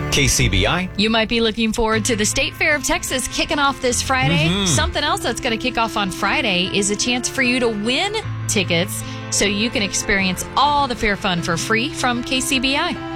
KCBI. You might be looking forward to the State Fair of Texas kicking off this Friday. Something else that's going to kick off on Friday is a chance for you to win tickets so you can experience all the fair fun for free from KCBI.